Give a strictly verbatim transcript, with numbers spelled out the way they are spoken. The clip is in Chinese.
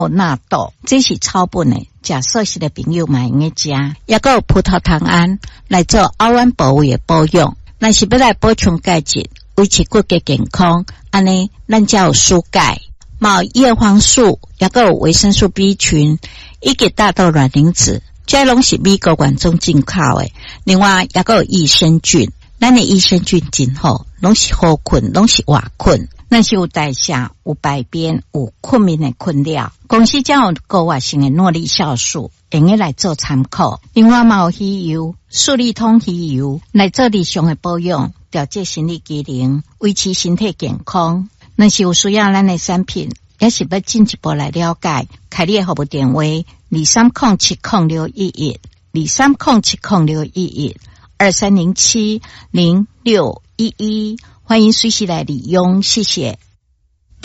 纳豆，这是草本的，食素食的朋友嘛用个食。也个有葡萄糖胺来做凹弯部位的保养，若是要来补充钙质，维持骨骼健康，安尼咱才有输钙。毛叶黄素，也个有维生素 B 群，以及大豆卵磷脂，这拢是美国原种进口的。另外，也个有益生菌，咱的益生菌真好，拢是好困，拢是活困。咱是有代谢、有排便、有困眠的困扰。公司才有高活性的诺丽酵素，用个来做参考。另外，嘛有鱼油、素利通鱼油来做日常的保养，调节生理机能，维持身体健康。若是有需要咱的产品，也是要进一步来了解，开你的服务电话二三零七零六一一二三零七零六一一二三零七零六一一，欢迎随时来利用，谢谢。